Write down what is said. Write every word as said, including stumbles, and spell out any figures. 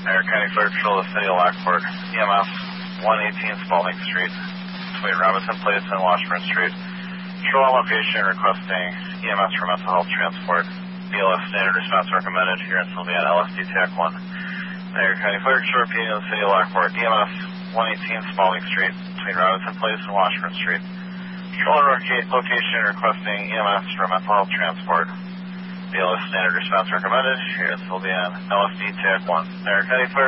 Marion County Fire Patrol, the City of Lockport, E M S one eighteen Spalding Street, between Robinson Place and Washburn Street. Patrol on location requesting E M S for mental health transport. B L S standard response recommended here in Sylvan, L S D TAC one. Marion County Fire Patrol, repeating the City of Lockport, E M S one eighteen Spalding Street, between Robinson Place and Washburn Street. Patrol on location requesting E M S for mental health transport. B L S standard response recommended here in Sylvan, L S D TAC one. Marion County Fire